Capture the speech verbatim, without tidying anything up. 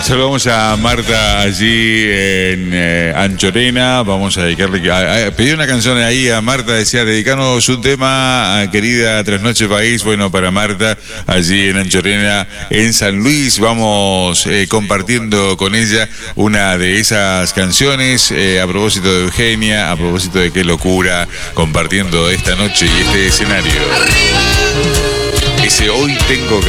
Saludamos a Marta allí en eh, Anchorena. Vamos a dedicarle, a, a pedir una canción ahí a Marta. Decía, dedicarnos un tema, a querida Trasnoche País. Bueno, para Marta allí en Anchorena, en San Luis. Vamos eh, compartiendo con ella una de esas canciones eh, a propósito de Eugenia, a propósito de Qué Locura, compartiendo esta noche y este escenario. Ese Hoy Tengo